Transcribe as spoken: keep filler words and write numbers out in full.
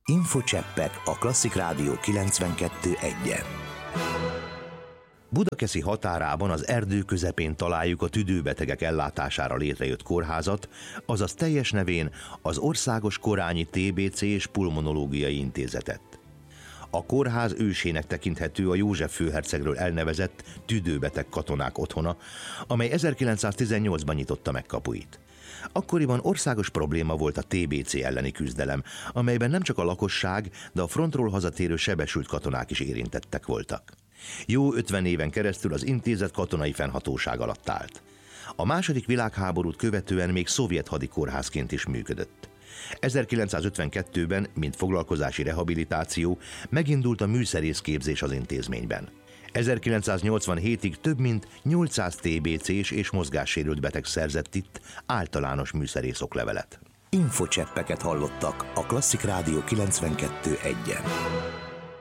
Infocseppek a Klasszik Rádió kilencvenkettő egyen. Budakeszi határában az erdő közepén találjuk a tüdőbetegek ellátására létrejött kórházat, azaz teljes nevén az Országos Korányi té bé cé és Pulmonológiai Intézetet. A kórház ősének tekinthető a József főhercegről elnevezett tüdőbeteg katonák otthona, amely ezerkilencszáztizennyolcban nyitotta meg kapuit. Akkoriban országos probléma volt a té bé cé elleni küzdelem, amelyben nem csak a lakosság, de a frontról hazatérő sebesült katonák is érintettek voltak. Jó ötven éven keresztül az intézet katonai fennhatóság alatt állt. A második világháborút követően még szovjet hadikórházként is működött. ezerkilencszázötvenkettőben, mint foglalkozási rehabilitáció, megindult a műszerészképzés az intézményben. ezerkilencszáznyolcvanhétig több mint nyolcszáz té bé cés és mozgássérült beteg szerzett itt általános műszerész oklevelet. Infocseppeket hallottak a Klasszik Rádió kilencvenkettő egyen.